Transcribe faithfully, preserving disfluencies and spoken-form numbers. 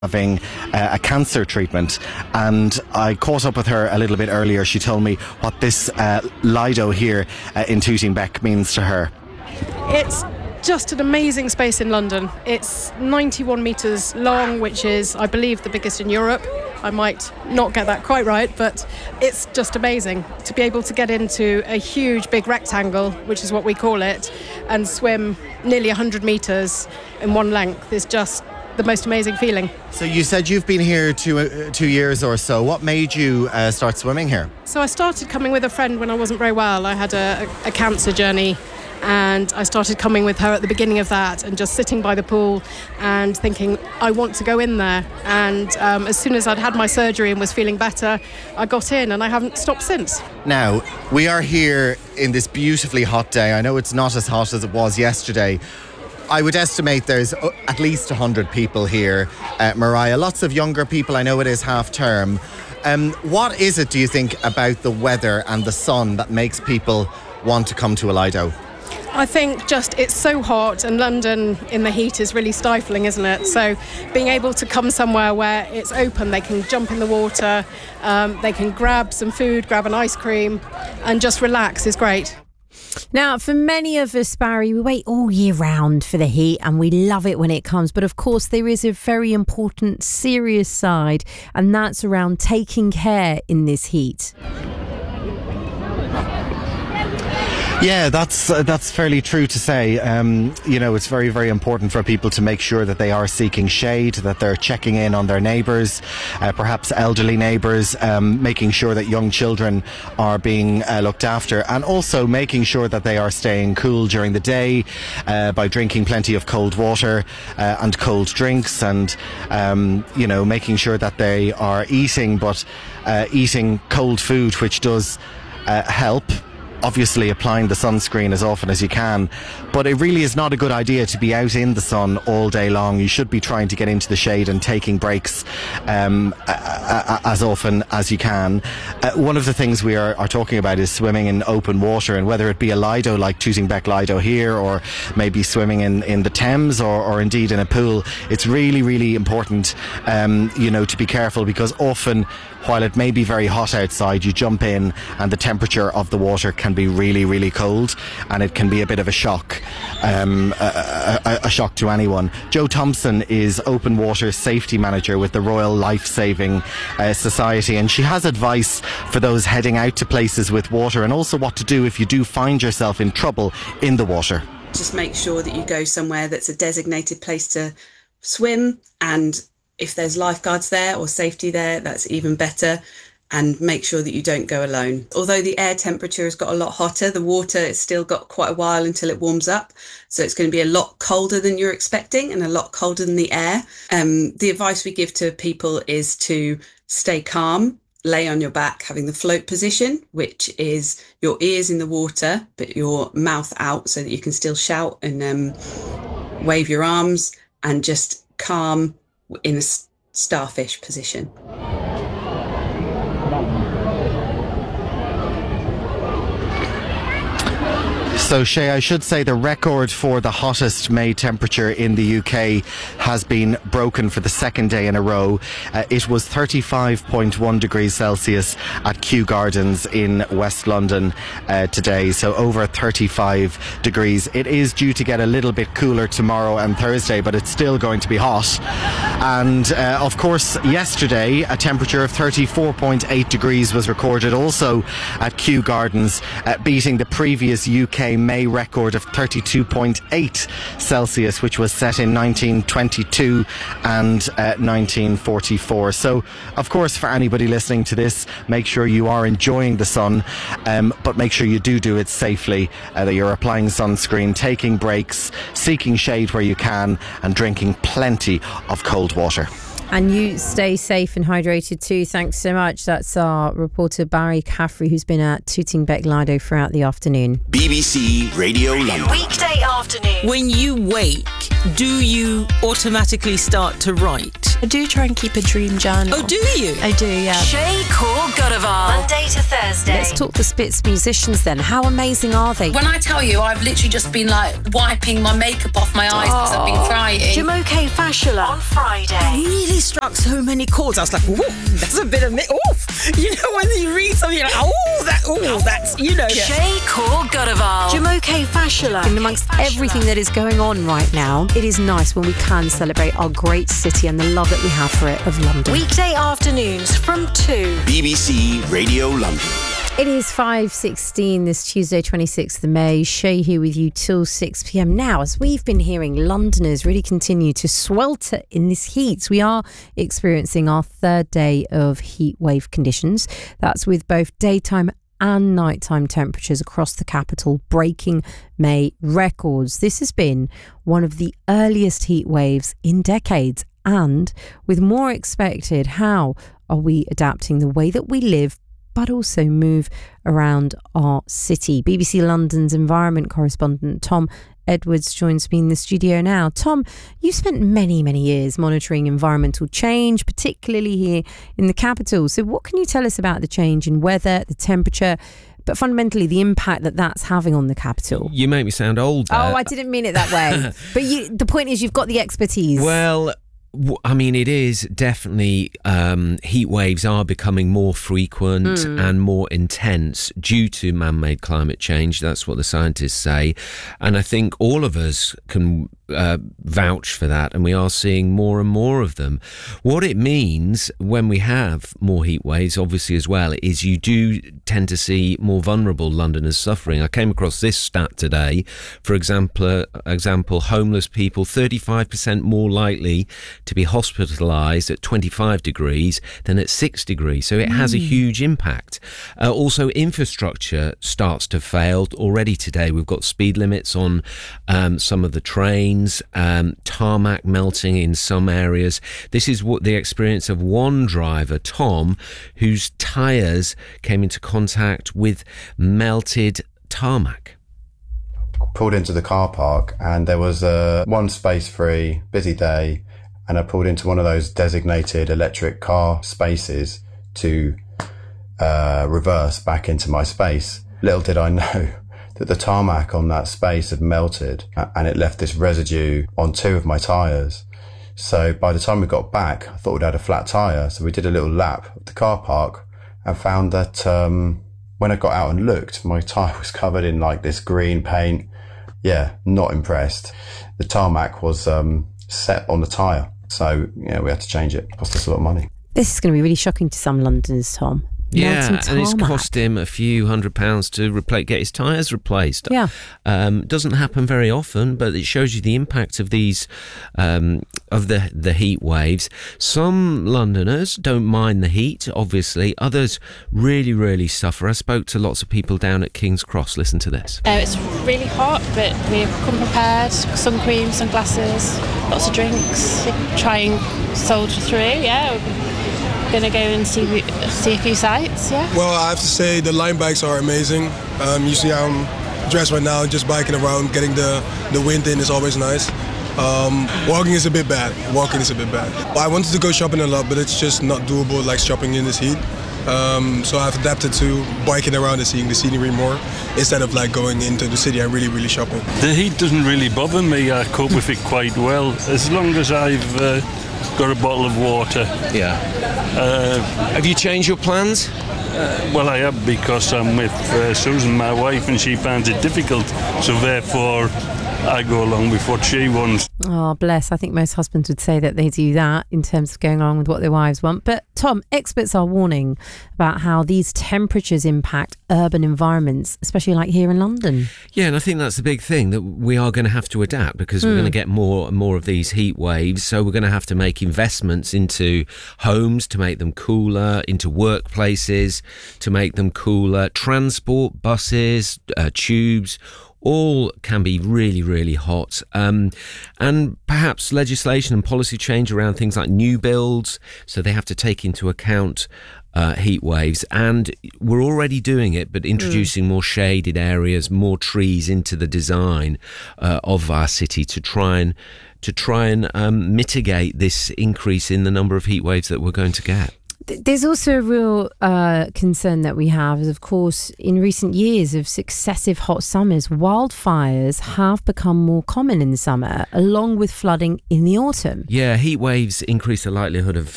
having uh, a cancer treatment, and I caught up with her a little bit earlier. She told me what this uh, Lido here uh, in Tooting Bec means to her. It's just an amazing space in London. It's ninety-one metres long, which is, I believe, the biggest in Europe. I might not get that quite right, but it's just amazing to be able to get into a huge big rectangle, which is what we call it, and swim nearly one hundred metres in one length is just the most amazing feeling. So you said you've been here two, uh, two years or so. What made you uh, start swimming here? So I started coming with a friend when I wasn't very well. I had a, a cancer journey, and I started coming with her at the beginning of that and just sitting by the pool and thinking, I want to go in there. And um, as soon as I'd had my surgery and was feeling better, I got in, and I haven't stopped since. Now, we are here in this beautifully hot day. I know it's not as hot as it was yesterday. I would estimate there's at least one hundred people here, uh, Mariah. Lots of younger people. I know it is half term. Um, what is it, do you think, about the weather and the sun that makes people want to come to a Lido? I think just it's so hot, and London in the heat is really stifling, isn't it? So being able to come somewhere where it's open, they can jump in the water, um, they can grab some food, grab an ice cream, and just relax is great. Now, for many of us, Barry, we wait all year round for the heat and we love it when it comes. But of course, there is a very important, serious side, and that's around taking care in this heat. Yeah, that's uh, that's fairly true to say. Um, you know, it's very, very important for people to make sure that they are seeking shade, that they're checking in on their neighbours, uh, perhaps elderly neighbours, um, making sure that young children are being uh, looked after, and also making sure that they are staying cool during the day uh, by drinking plenty of cold water uh, and cold drinks, and, um, you know, making sure that they are eating, but uh, eating cold food, which does uh, help. Obviously applying the sunscreen as often as you can, but it really is not a good idea to be out in the sun all day long. You should be trying to get into the shade and taking breaks um, as often as you can. Uh, one of the things we are, are talking about is swimming in open water, and whether it be a Lido like Tooting Bec Lido here, or maybe swimming in, in the Thames, or, or indeed in a pool, it's really, really important um, you know, to be careful, because often, while it may be very hot outside, you jump in and the temperature of the water can be really, really cold, and it can be a bit of a shock, um, a, a, a shock to anyone. Jo Thompson is Open Water Safety Manager with the Royal Life Saving uh, Society, and she has advice for those heading out to places with water, and also what to do if you do find yourself in trouble in the water. Just make sure that you go somewhere that's a designated place to swim, and if there's lifeguards there or safety there, that's even better. And make sure that you don't go alone. Although the air temperature has got a lot hotter, the water has still got quite a while until it warms up. So it's going to be a lot colder than you're expecting, and a lot colder than the air. Um, the advice we give to people is to stay calm, lay on your back, having the float position, which is your ears in the water, but your mouth out, so that you can still shout and um, wave your arms, and just calm in a starfish position. So, Shay, I should say the record for the hottest May temperature in the U K has been broken for the second day in a row. Uh, it was thirty-five point one degrees Celsius at Kew Gardens in West London uh, today, so over thirty-five degrees. It is due to get a little bit cooler tomorrow and Thursday, but it's still going to be hot. And, uh, of course, yesterday a temperature of thirty-four point eight degrees was recorded also at Kew Gardens, uh, beating the previous U K May record of thirty-two point eight Celsius, which was set in nineteen twenty-two and uh, nineteen forty-four. So, of course, for anybody listening to this, make sure you are enjoying the sun, um, but make sure you do do it safely, uh, that you're applying sunscreen, taking breaks, seeking shade where you can, and drinking plenty of cold water. And you stay safe and hydrated too. Thanks so much. That's our reporter Barry Caffrey, who's been at Tooting Bec Lido throughout the afternoon. B B C Radio London. Weekday afternoon. When you wake, do you automatically start to write? I do try and keep a dream journal. Oh, do you? I do, yeah. Shay Core Godaval. Monday to Thursday. Let's talk the Spitz musicians then. How amazing are they? When I tell you, I've literally just been like wiping my makeup off my eyes because I've been crying. Jumoke Fashola on Friday. Really struck so many chords. I was like, "Ooh, that's a bit of me." Ooh, you know, when you read something, you're like, "Oh, that, oh, that's," you know. Shay Core Godaval. Jumoke Fashola. And amongst everything that is going on right now, it is nice when we can celebrate our great city and the love that we have for it of London. Weekday afternoons from two. B B C Radio London. It is five sixteen this Tuesday, twenty-sixth of May. Shay here with you till six p.m. Now, as we've been hearing, Londoners really continue to swelter in this heat. We are experiencing our third day of heat wave conditions. That's with both daytime and nighttime temperatures across the capital breaking May records. This has been one of the earliest heat waves in decades, and with more expected, how are we adapting the way that we live but also move around our city? B B C London's environment correspondent Tom Edwards joins me in the studio now. Tom, you spent many, many years monitoring environmental change, particularly here in the capital. So what can you tell us about the change in weather, the temperature, but fundamentally the impact that that's having on the capital? You make me sound old there. Oh, I didn't mean it that way. But you, the point is you've got the expertise. Well, I mean, it is definitely, um, heat waves are becoming more frequent mm. and more intense due to man-made climate change. That's what the scientists say. And I think all of us can uh, vouch for that, and we are seeing more and more of them. What it means when we have more heat waves, obviously, as well, is you do tend to see more vulnerable Londoners suffering. I came across this stat today. For example, uh, example, homeless people, thirty-five percent more likely to be hospitalised at twenty-five degrees than at six degrees. So it mm. has a huge impact. Uh, also, infrastructure starts to fail. Already today, we've got speed limits on um, some of the trains, um, tarmac melting in some areas. This is what the experience of one driver, Tom, whose tyres came into contact with melted tarmac. Pulled into the car park and there was uh, one space free, busy day, and I pulled into one of those designated electric car spaces to uh, reverse back into my space. Little did I know that the tarmac on that space had melted and it left this residue on two of my tyres. So by the time we got back, I thought we'd had a flat tyre. So we did a little lap of the car park and found that um, when I got out and looked, my tyre was covered in like this green paint. Yeah, not impressed. The tarmac was um, set on the tyre. So, yeah, we had to change it. It cost us a lot of money. This is going to be really shocking to some Londoners, Tom. Yeah, and it's cost him a few hundred pounds to replace, get his tyres replaced. Yeah. Um, doesn't happen very often, but it shows you the impact of these, um, of the, the heat waves. Some Londoners don't mind the heat, obviously. Others really, really suffer. I spoke to lots of people down at King's Cross. Listen to this. Uh, it's really hot, but we've come prepared. Sun cream, sunglasses, lots of drinks. Try and soldier through, yeah. Going to go and see see a few sites, yeah. Well, I have to say the Lime bikes are amazing. Um, you see how I'm dressed right now, just biking around, getting the, the wind in is always nice. Um, walking is a bit bad. Walking is a bit bad. I wanted to go shopping a lot, but it's just not doable like shopping in this heat. Um, so I've adapted to biking around and seeing the scenery more instead of like going into the city and really, really shopping. The heat doesn't really bother me. I cope with it quite well. As long as I've uh, got a bottle of water. Yeah. Uh, have you changed your plans? Uh, well, I have, because I'm with uh, Susan, my wife, and she finds it difficult. So therefore, I go along with what she wants. Oh, bless. I think most husbands would say that they do that in terms of going along with what their wives want. But Tom, experts are warning about how these temperatures impact urban environments, especially like here in London. Yeah, and I think that's the big thing, that we are going to have to adapt because mm. we're going to get more and more of these heat waves. So we're going to have to make investments into homes to make them cooler, into workplaces to make them cooler, transport, buses, uh, tubes, all can be really, really hot. Um, and perhaps legislation and policy change around things like new builds, so they have to take into account uh, heat waves. And we're already doing it, but introducing mm. more shaded areas, more trees into the design uh, of our city to try and to try and um, mitigate this increase in the number of heat waves that we're going to get. There's also a real uh, concern that we have is, of course, in recent years of successive hot summers, wildfires have become more common in the summer, along with flooding in the autumn. Yeah, heat waves increase the likelihood of